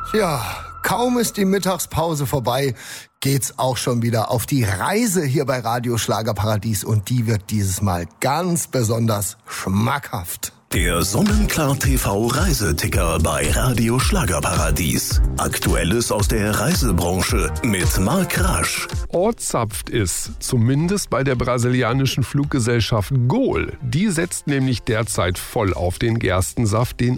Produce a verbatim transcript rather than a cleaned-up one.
Ja, kaum ist die Mittagspause vorbei, geht's auch schon wieder auf die Reise hier bei Radio Schlagerparadies und die wird dieses Mal ganz besonders schmackhaft. Der Sonnenklar-T V-Reiseticker bei Radio Schlagerparadies. Aktuelles aus der Reisebranche mit Marc Rasch. Ortzapft ist, zumindest bei der brasilianischen Fluggesellschaft Gol. Die setzt nämlich derzeit voll auf den Gerstensaft, den